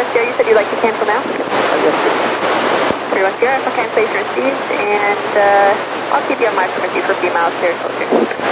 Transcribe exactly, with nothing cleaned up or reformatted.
Sierra, you said you'd like to cancel now? Uh, yes, please. three one Sierra, for cancellation received, and uh, I'll keep you on my frequency for a few miles there, closer.